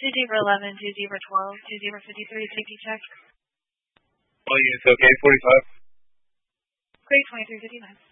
2011, 2012, 2053, safety check. All units okay, 45. Great, 2359.